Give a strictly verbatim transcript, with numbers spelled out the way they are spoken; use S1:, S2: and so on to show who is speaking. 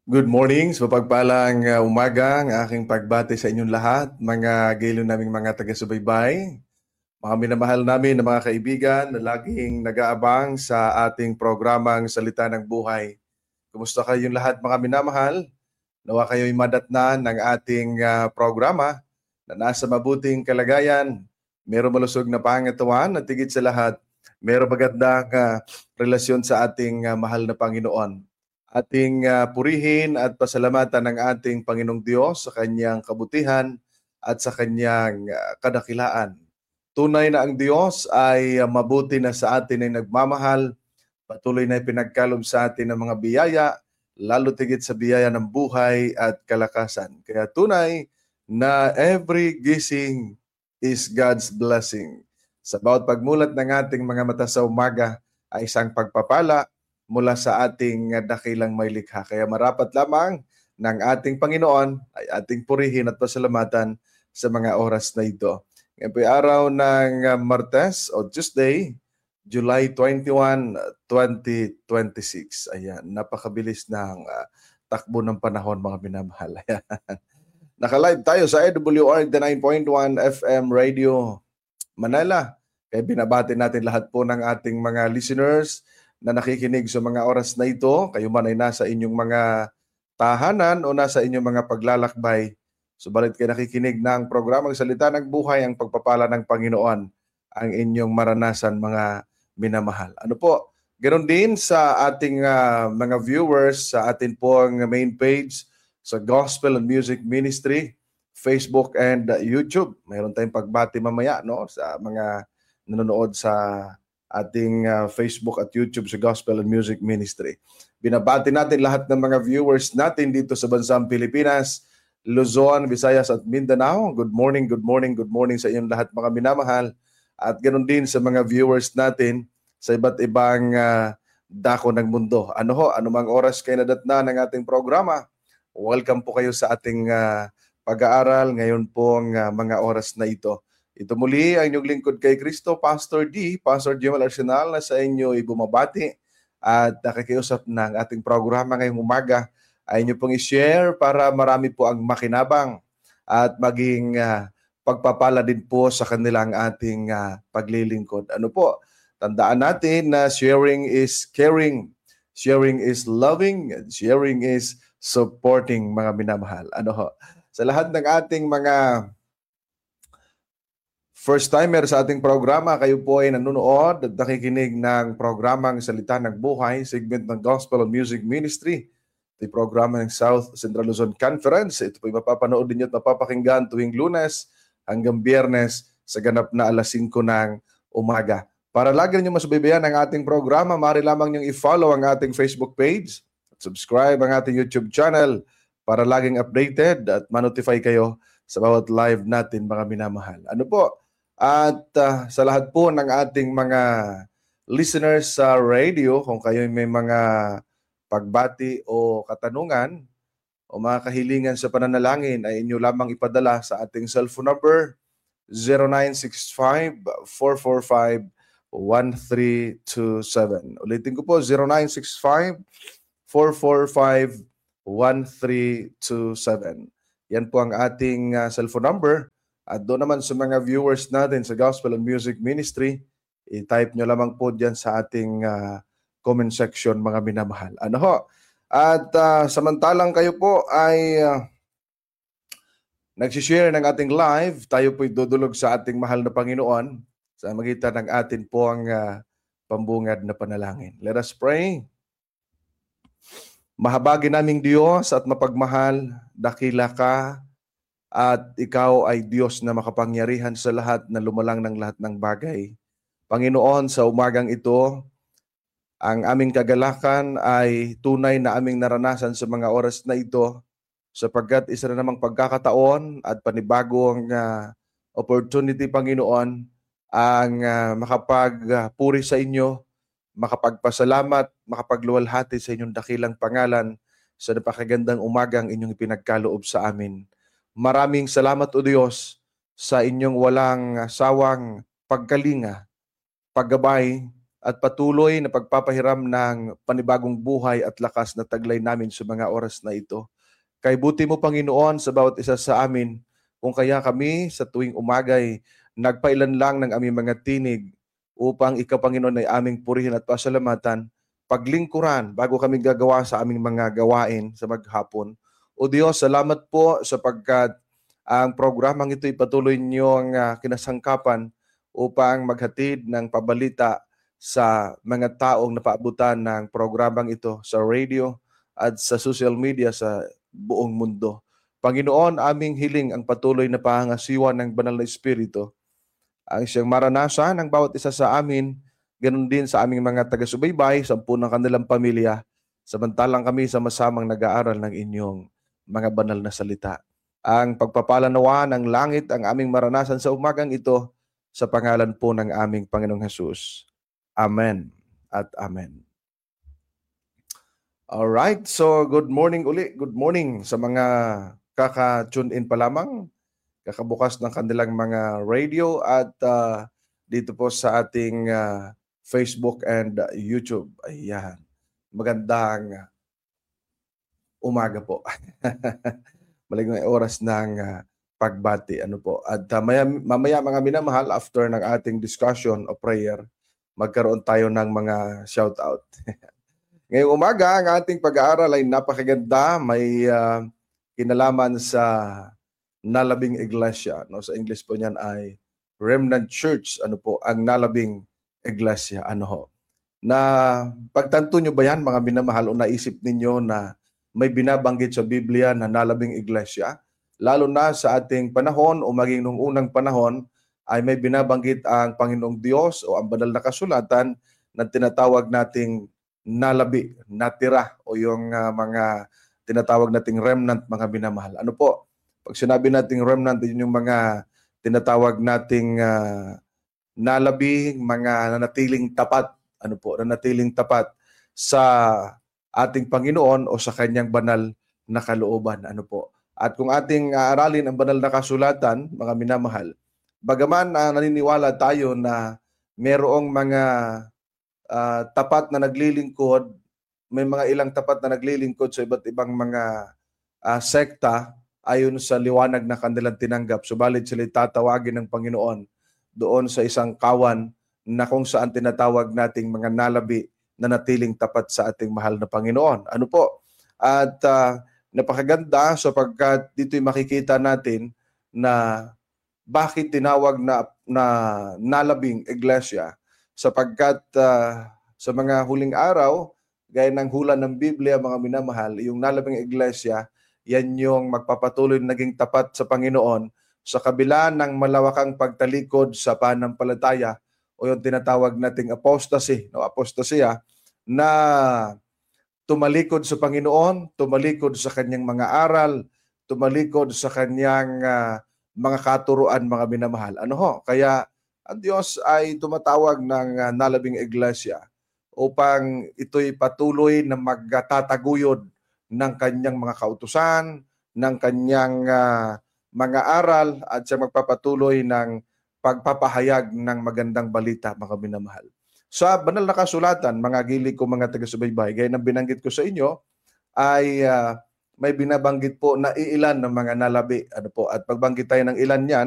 S1: Good morning, sa mapagpalang uh, umaga ang aking pagbati sa inyong lahat, mga gaylo naming mga taga-subaybay, mga minamahal namin na mga kaibigan na laging nag-aabang sa ating programang Salita ng Buhay. Kumusta kayong lahat mga minamahal? Nawa kayo'y madatnan ng ating uh, programa na nasa mabuting kalagayan, mayroong malusog na pangatawan at higit sa lahat, mayroong magandang uh, relasyon sa ating uh, mahal na Panginoon. Ating uh, purihin at pasalamatan ng ating Panginoong Diyos sa kanyang kabutihan at sa kanyang uh, kadakilaan. Tunay na ang Diyos ay uh, mabuti na sa atin ay nagmamahal, patuloy na ipinagkaloob sa atin ng mga biyaya, lalo tigit sa biyaya ng buhay at kalakasan. Kaya tunay na every gising is God's blessing. Sa bawat pagmulat ng ating mga mata sa umaga ay isang pagpapala mula sa ating dakilang may likha. Kaya marapat lamang ng ating Panginoon ay ating purihin at pasalamatan sa mga oras na ito. Ngayon po ay araw ng Martes o Tuesday, July twenty-first, twenty twenty-six. Ayan, napakabilis ng uh, takbo ng panahon mga minamahal. Ayan. Naka-live tayo sa A W R nine point one F M Radio Manila. Kaya binabati natin lahat po ng ating mga listeners na nakikinig sa mga oras na ito. Kayo man ay nasa inyong mga tahanan o nasa inyong mga paglalakbay. Subalit kayo nakikinig ng programang Salita ng Buhay, ang pagpapala ng Panginoon ang inyong maranasan mga minamahal. Ano po? Ganon din sa ating uh, mga viewers sa atin pong main page sa Gospel and Music Ministry, Facebook and uh, YouTube. Mayroon tayong pagbati mamaya no sa mga nanonood sa ating uh, Facebook at YouTube sa Gospel and Music Ministry. Binabati natin lahat ng mga viewers natin dito sa bansang Pilipinas, Luzon, Visayas at Mindanao. Good morning, good morning, good morning sa inyong lahat mga minamahal. At ganoon din sa mga viewers natin sa iba't ibang uh, dako ng mundo. Ano ho, anumang oras kayo nadatna ng ating programa, welcome po kayo sa ating uh, pag-aaral ngayon pong uh, mga oras na ito. Ito muli ang inyong lingkod kay Kristo, Pastor D, Pastor Jemel Arsenal, na sa inyo ibumabati at nakikiusap ng ating programa ngayong umaga ay inyo pong i-share para marami po ang makinabang at maging uh, pagpapala din po sa kanilang ating uh, paglilingkod. Ano po? Tandaan natin na sharing is caring, sharing is loving, and sharing is supporting mga minamahal. Ano ho? Sa lahat ng ating mga first-timer sa ating programa, kayo po ay nanonood at nakikinig ng programang Salita ng Buhay, segment ng Gospel and Music Ministry. Ito yung programa ng South Central Luzon Conference. Ito po yung mapapanood ninyo at mapapakinggan tuwing Lunes hanggang Biyernes sa ganap na alas singko ng umaga. Para lagi ninyo masubaybayan ang ating programa, maaari lamang niyong i-follow ang ating Facebook page at subscribe ang ating YouTube channel para laging updated at ma-notify kayo sa bawat live natin mga minamahal. Ano po? At uh, sa lahat po ng ating mga listeners sa radio, kung kayo may mga pagbati o katanungan o mga kahilingan sa pananalangin, ay inyo lamang ipadala sa ating cellphone number zero nine six five, four four five, one three two seven. Ulitin ko po, zero nine six five, four four five, one three two seven. Yan po ang ating uh, cellphone number. At doon naman sa mga viewers natin sa Gospel and Music Ministry, i-type nyo lamang po dyan sa ating uh, comment section mga minamahal. Ano ho? At uh, samantalang kayo po ay uh, nagsishare ng ating live, tayo po'y dudulog sa ating mahal na Panginoon sa magitan ng atin po ang uh, pambungad na panalangin. Let us pray. Mahabagin naming Diyos at mapagmahal, dakila ka, at ikaw ay Diyos na makapangyarihan sa lahat, na lumalang ng lahat ng bagay. Panginoon, sa umagang ito, ang aming kagalakan ay tunay na aming naranasan sa mga oras na ito, sapagkat isa na namang pagkakataon at panibagong uh, opportunity, Panginoon, ang uh, makapagpuri sa inyo, makapagpasalamat, makapagluwalhati sa inyong dakilang pangalan sa napakagandang umagang inyong ipinagkaloob sa amin. Maraming salamat, O Diyos, sa inyong walang sawang pagkalinga, paggabay, at patuloy na pagpapahiram ng panibagong buhay at lakas na taglay namin sa mga oras na ito. Kay buti mo, Panginoon, sa bawat isa sa amin, kung kaya kami sa tuwing umagay nagpailan lang ng aming mga tinig upang ikaw, Panginoon, ay aming purihin at pasalamatan, paglingkuran bago kami gagawa sa aming mga gawain sa maghapon. O Diyos, salamat po sapagkat ang programang ito ay patuloy niyong uh, kinasangkapan upang maghatid ng pabalita sa mga taong napaabutan ng programang ito sa radio at sa social media sa buong mundo. Panginoon, aming hiling ang patuloy na pangasiwa ng Banal na Espiritu, ang siyang maranasan ng bawat isa sa amin, ganun din sa aming mga taga-subaybay, sampu ng kanilang pamilya, samantalang kami sama-samang nag-aaral ng inyong mga banal na salita. Ang pagpapalanawa ng langit ang aming maranasan sa umagang ito sa pangalan po ng aming Panginoong Hesus. Amen at amen. Alright, so good morning uli. Good morning sa mga kaka-tune in pa lamang, kakabukas ng kanilang mga radio at uh, dito po sa ating uh, Facebook and uh, YouTube. Ayan, magandang umaga po. Maligayang oras ng uh, pagbati. Ano po. At uh, maya, mamaya mga minamahal, after ng ating discussion o prayer, magkaroon tayo ng mga shout-out. Ngayong umaga, ang ating pag-aaral ay napakaganda. May uh, kinalaman sa Nalabing Iglesia. No? Sa English po niyan ay Remnant Church. Ano po, ang Nalabing Iglesia. Ano ho? Na pagtanto nyo ba yan, mga minamahal, o naisip ninyo na may binabanggit sa Biblia na Nalabing Iglesia? Lalo na sa ating panahon o maging nung unang panahon ay may binabanggit ang Panginoong Diyos o ang banal na kasulatan na tinatawag nating nalabi, natira o yung uh, mga tinatawag nating remnant, mga binamahal. Ano po? Pag sinabi nating remnant, yun yung mga tinatawag nating uh, nalabi, mga nanatiling tapat. Ano po? Nanatiling tapat sa ating Panginoon o sa kanyang banal na kalooban. Ano po? At kung ating aaralin ang banal na kasulatan, mga minamahal, bagaman uh, naniniwala tayo na merong mga uh, tapat na naglilingkod, may mga ilang tapat na naglilingkod sa iba't ibang mga uh, sekta ayon sa liwanag na kanilang tinanggap. Subalit sila tatawagin ng Panginoon doon sa isang kawan na kung saan tinatawag nating mga nalabi na natiling tapat sa ating mahal na Panginoon. Ano po? At uh, napakaganda sapagkat dito'y makikita natin na bakit tinawag na, na nalabing iglesia, sapagkat uh, sa mga huling araw, gaya ng hula ng Biblia, mga minamahal, yung nalabing iglesia, yan yung magpapatuloy naging tapat sa Panginoon sa kabila ng malawakang pagtalikod sa pananampalataya o yung tinatawag nating apostasy, no, apostasya, na tumalikod sa Panginoon, tumalikod sa kanyang mga aral, tumalikod sa kanyang uh, mga katuruan, mga minamahal. Ano ho? Kaya ang Diyos ay tumatawag ng uh, nalabing iglesia upang ito'y patuloy na magtataguyod ng kanyang mga kautusan, ng kanyang uh, mga aral at siya magpapatuloy ng pagpapahayag ng magandang balita, mga minamahal. Sa banal na kasulatan, mga gilig ko, mga taga-subaybay, gaya ng binanggit ko sa inyo, ay uh, may binabanggit po na iilan ng mga nalabi. Ano po? At pagbanggit tayo ng ilan niyan,